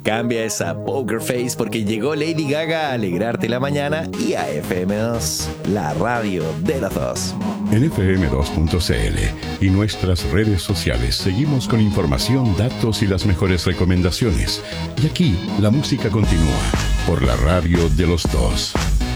Cambia esa poker face porque llegó Lady Gaga a alegrarte la mañana y a FM2, la radio de los dos. En fm2.cl y nuestras redes sociales seguimos con información, datos y las mejores recomendaciones. Y aquí la música continúa por la radio de los dos.